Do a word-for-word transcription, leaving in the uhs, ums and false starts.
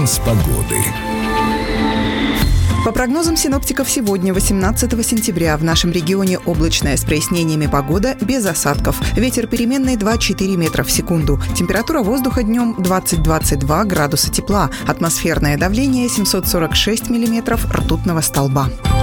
Прогноз погоды. По прогнозам синоптиков, сегодня, восемнадцатого сентября, в нашем регионе облачная с прояснениями погода без осадков. Ветер переменный два-четыре метра в секунду. Температура воздуха днем двадцать-двадцать два градуса тепла. Атмосферное давление семьсот сорок шесть миллиметров ртутного столба.